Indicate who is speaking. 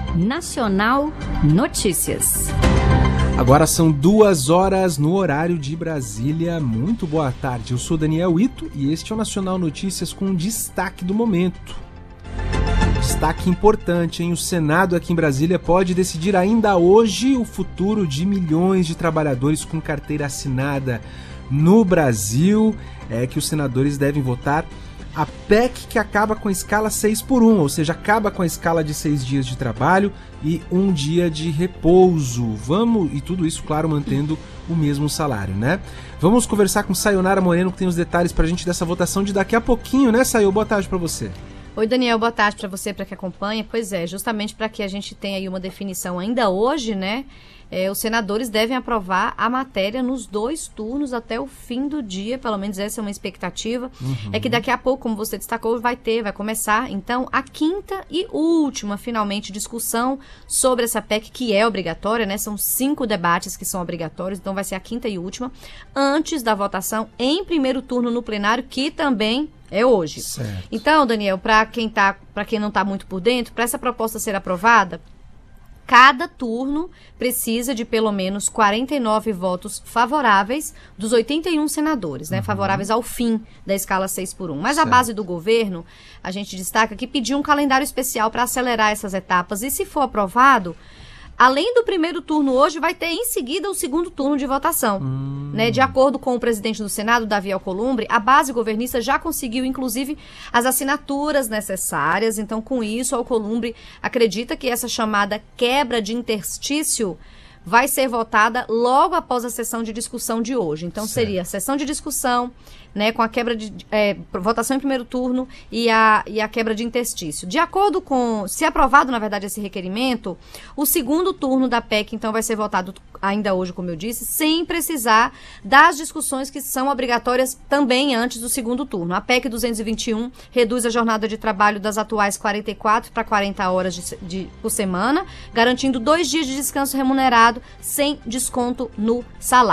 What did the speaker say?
Speaker 1: Nacional Notícias.
Speaker 2: Agora são 2h no horário de Brasília. Muito boa tarde, eu sou Daniel Ito e este é o Nacional Notícias com destaque do momento. Destaque importante, hein? O Senado aqui em Brasília pode decidir ainda hoje o futuro de milhões de trabalhadores com carteira assinada no Brasil. É que os senadores devem votar a PEC que acaba com a escala 6x1, ou seja, acaba com a escala de 6 dias de trabalho e 1 dia de repouso. E tudo isso, claro, mantendo o mesmo salário, né? Vamos conversar com Sayonara Moreno, que tem os detalhes pra gente dessa votação de daqui a pouquinho, né, Sayo? Boa tarde pra você.
Speaker 3: Oi, Daniel, boa tarde para você, para quem acompanha. Pois é, justamente para que a gente tenha aí uma definição ainda hoje, né? Os senadores devem aprovar a matéria nos 2 turnos até o fim do dia, pelo menos essa é uma expectativa. É que daqui a pouco, como você destacou, vai começar, então, a 5ª e última, finalmente, discussão sobre essa PEC, que é obrigatória, né? São 5 debates que são obrigatórios, então vai ser a 5ª e última, antes da votação em primeiro turno no plenário, que também é hoje.
Speaker 2: Certo.
Speaker 3: Então, Daniel, para quem não está muito por dentro, para essa proposta ser aprovada, cada turno precisa de pelo menos 49 votos favoráveis dos 81 senadores, né? Favoráveis ao fim da escala 6x1. Mas certo. A base do governo, a gente destaca que pediu um calendário especial para acelerar essas etapas. E se for aprovado, além do primeiro turno hoje, vai ter em seguida o segundo turno de votação. Né? De acordo com o presidente do Senado, Davi Alcolumbre, a base governista já conseguiu, inclusive, as assinaturas necessárias. Então, com isso, Alcolumbre acredita que essa chamada quebra de interstício vai ser votada logo após a sessão de discussão de hoje. Então, certo. Seria a sessão de discussão, né, com a quebra de votação em primeiro turno e a quebra de interstício. De acordo com, se aprovado, na verdade, esse requerimento, o segundo turno da PEC, então, vai ser votado ainda hoje, como eu disse, sem precisar das discussões que são obrigatórias também antes do segundo turno. A PEC 221 reduz a jornada de trabalho das atuais 44 para 40 horas por semana, garantindo 2 dias de descanso remunerado sem desconto no salário.